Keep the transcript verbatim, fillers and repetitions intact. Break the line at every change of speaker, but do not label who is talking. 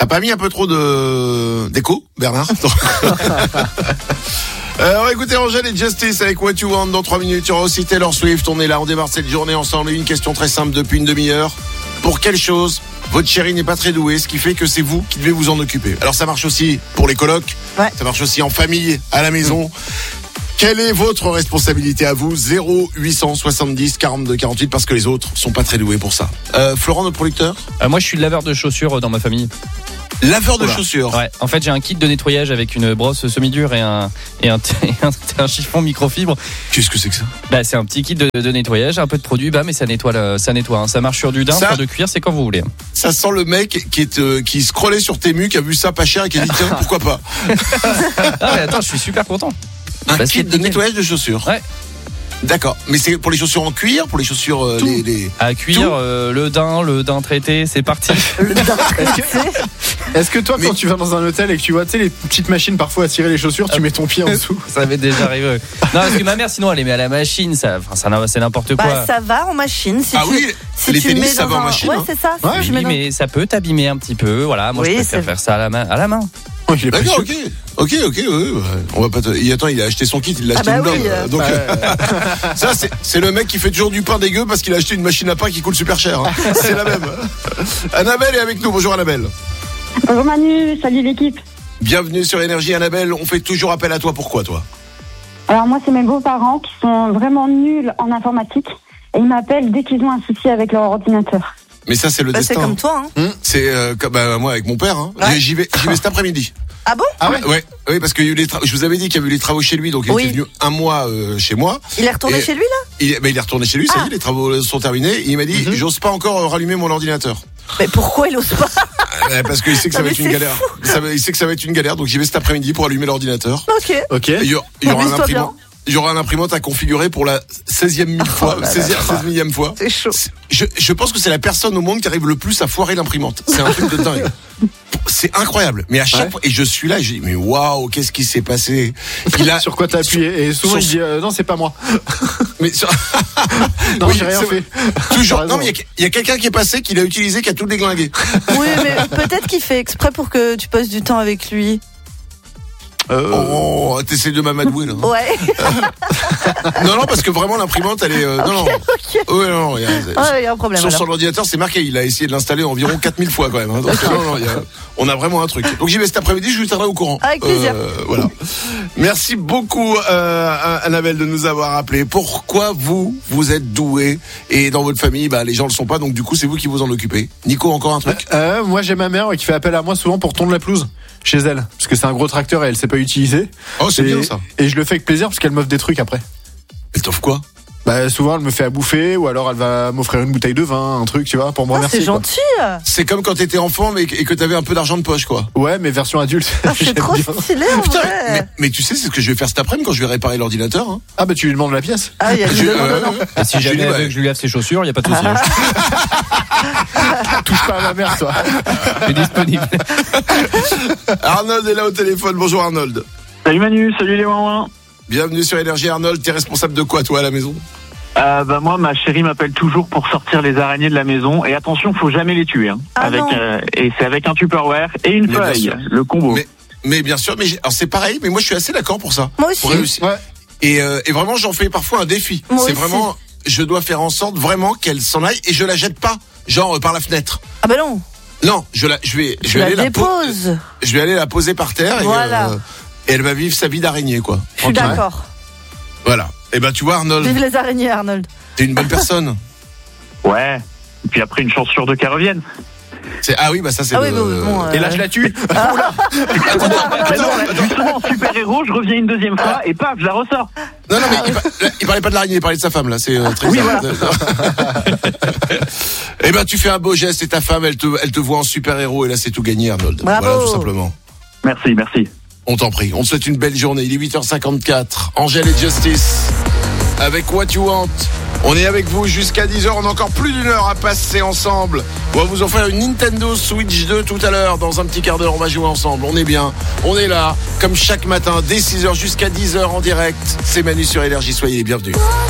T'as pas mis un peu trop de d'écho, Bernard? Alors écoutez, Angèle et Justice avec What You Want dans trois minutes. Il y aura aussi Taylor Swift. On est là, on démarre cette journée ensemble. Une question très simple depuis une demi-heure. Pour quelle chose votre chérie n'est pas très douée, ce qui fait que c'est vous qui devez vous en occuper? Alors ça marche aussi pour les colocs, ouais. Ça marche aussi en famille, à la maison. Mmh. Quelle est votre responsabilité à vous? Zéro huit cent soixante-dix quarante-deux quarante-huit, parce que les autres sont pas très doués pour ça. Euh, Florent, notre producteur?
euh, Moi je suis laveur de chaussures dans ma famille.
Laveur de
Oula.
chaussures.
Ouais. En fait, j'ai un kit de nettoyage avec une brosse semi-dure et un et un, et un, un chiffon microfibre.
Qu'est-ce que c'est que ça?
Bah, c'est un petit kit de, de nettoyage, un peu de produit, bah, mais ça nettoie, le, ça nettoie. Hein. Ça marche sur du daim, ça, sur de cuir, c'est quand vous voulez.
Ça sent le mec qui est euh, qui scrollait sur Temu, qui a vu ça pas cher et qui a dit tiens pourquoi pas.
Ah mais attends, je suis super content.
Un Parce kit de nettoyage de chaussures.
Ouais.
D'accord, mais c'est pour les chaussures en cuir, pour les chaussures euh, les, les...
à cuir, euh, le daim, le daim traité, c'est parti.
Le daim traité. Est-ce que toi, mais... quand tu vas dans un hôtel et que tu vois, tu sais, les petites machines parfois à tirer les chaussures, tu mets ton pied en dessous?
Ça m'est déjà arrivé. Non, parce que ma mère, sinon, elle les met à la machine. Ça, enfin, ça, c'est n'importe quoi.
Bah, ça va en machine. Si
ah
tu,
oui,
si
les
tu
tennis,
mets
ça va en machine.
Ouais,
hein.
c'est ça.
Ouais, oui,
dans...
mais ça peut t'abîmer un petit peu. Voilà, moi, oui, je préfère c'est... faire ça à la main. À la main.
Oh, il est D'accord, ok, ok, ok. Ouais, ouais. On va pas. Te... Il attend, il a acheté son kit, il l'a acheté
ah bah
une
oui,
euh... donc bah, ça, c'est, c'est le mec qui fait toujours du pain dégueu parce qu'il a acheté une machine à pain qui coûte super cher. Hein. C'est la même. Annabelle est avec nous. Bonjour Annabelle.
Bonjour Manu, salut l'équipe.
Bienvenue sur Énergie Annabelle. On fait toujours appel à toi. Pourquoi toi?
Alors moi, c'est mes beaux-parents qui sont vraiment nuls en informatique et ils m'appellent dès qu'ils ont un souci avec leur ordinateur.
Mais ça, c'est le
bah,
destin.
C'est comme toi. Hein.
Mmh, c'est euh, comme bah, moi avec mon père. Hein. Ouais. J'y vais, j'y vais cet après-midi.
Ah bon?
Ah ouais, ouais, oui, parce que les tra- je vous avais dit qu'il y avait eu les travaux chez lui, donc il oui. était venu un mois euh, chez moi.
Il est retourné chez lui là?
Il, bah, il est retourné chez lui, ah. ça y est, les travaux sont terminés. Et il m'a dit, mm-hmm. j'ose pas encore rallumer mon ordinateur.
Mais pourquoi il ose pas?
Parce qu'il sait que ça va être une galère. Ça va, il sait que ça va être une galère, donc j'y vais cet après-midi pour allumer l'ordinateur.
Ok.
Ok.
Il y, il y aura un imprimant. Il y aura un imprimante à configurer pour la seizième mille fois, oh seizième, seize millième fois.
C'est chaud.
Je, je pense que c'est la personne au monde qui arrive le plus à foirer l'imprimante. C'est un truc de dingue. C'est incroyable. Mais à chaque ouais. fois, et je suis là, et je dis, mais waouh, qu'est-ce qui s'est passé?
Il a, sur quoi t'as appuyé? Et souvent, sur... il dit, euh, non, c'est pas moi.
Mais sur...
non, oui, j'ai rien fait.
Toujours. Non, mais il y, y a quelqu'un qui est passé, qui l'a utilisé, qui a tout déglingué.
Oui, mais peut-être qu'il fait exprès pour que tu passes du temps avec lui.
Euh... Oh, t'essaies de m'amadouer là.
Ouais.
non, non, parce que vraiment l'imprimante, elle est. Euh, non,
okay,
non.
Okay.
Ouais, non, il y a,
ah, y a un problème.
Sur
alors.
son ordinateur, c'est marqué. Il a essayé de l'installer environ quatre mille fois quand même. Hein, donc, okay. non, non, y a, on a vraiment un truc. Donc j'y vais cet après-midi, je vous tiendrai au courant.
Avec plaisir.
Euh, voilà. Merci beaucoup, euh, Annabelle, de nous avoir appelé. Pourquoi vous, vous êtes doué et dans votre famille, bah, les gens le sont pas. Donc du coup, c'est vous qui vous en occupez. Nico, encore un truc?
euh, Moi, j'ai ma mère qui fait appel à moi souvent pour tondre la pelouse chez elle, parce que c'est un gros tracteur et elle sait pas utiliser.
Oh, c'est
et,
bien ça.
Et je le fais avec plaisir parce qu'elle m'offre des trucs après.
Elle t'offre quoi?
Bah souvent elle me fait à bouffer ou alors elle va m'offrir une bouteille de vin, un truc, tu vois, pour me remercier.
Ah, c'est gentil.
Quoi.
C'est comme quand t'étais enfant mais et que t'avais un peu d'argent de poche, quoi.
Ouais, mais version adulte.
Ah, c'est trop bien. Stylé en
Putain,
vrai.
Mais, mais tu sais, c'est ce que je vais faire cet après-midi quand je vais réparer l'ordinateur. Hein.
Ah bah tu lui demandes la pièce.
Ah, il y a du
euh, Et si jamais elle veut que je lui lave ses chaussures, il y a pas de souci. Hein.
Touche pas à ma mère, toi.
Je suis disponible.
Arnold est là au téléphone. Bonjour Arnold.
Salut Manu, salut les ouin-ouin.
Bienvenue sur Énergie. Arnold, t'es responsable de quoi toi à la maison?
Euh, bah moi, ma chérie m'appelle toujours pour sortir les araignées de la maison. Et attention, faut jamais les tuer. Hein.
Ah
avec, euh, et c'est avec un Tupperware et une mais feuille, le combo.
Mais, mais bien sûr, mais alors c'est pareil. Mais moi, je suis assez d'accord pour ça.
Moi aussi.
Pour réussir. Ouais. Et, euh, et vraiment, j'en fais parfois un défi.
Moi
c'est
aussi.
vraiment, je dois faire en sorte vraiment qu'elle s'en aille et je la jette pas, genre euh, par la fenêtre.
Ah bah non.
Non, je la, je vais, je
tu
vais
la
aller
dépose.
la po- je vais aller la poser par terre.
Voilà.
Et, euh, et elle va vivre sa vie d'araignée, quoi.
Je suis d'accord.
Voilà. Et ben tu vois, Arnold.
Vive les araignées, Arnold.
T'es une bonne personne.
Ouais. Et puis après, une chance sur deux qu'elle revienne.
C'est... Ah oui, bah ça c'est.
Ah
le...
oui, bon, bon, euh...
Et là, je la tue.
Ah. Attends, attends, justement, en super-héros, je reviens une deuxième fois et paf, je la ressors.
Non, non, mais il, par... il parlait pas de l'araignée, il parlait de sa femme, là. C'est euh, très
oui,
bizarre.
Voilà.
Eh ben, tu fais un beau geste et ta femme, elle te, elle te voit en super-héros et là, c'est tout gagné, Arnold.
Bravo.
Voilà, tout simplement.
Merci, merci.
On t'en prie. On te souhaite une belle journée. Il est huit heures cinquante-quatre. Angèle et Justice. Avec What You Want. On est avec vous jusqu'à dix heures. On a encore plus d'une heure à passer ensemble. On va vous offrir une Nintendo Switch deux tout à l'heure. Dans un petit quart d'heure, on va jouer ensemble. On est bien. On est là. Comme chaque matin, dès six heures jusqu'à dix heures en direct. C'est Manu sur Énergie. Soyez les bienvenus.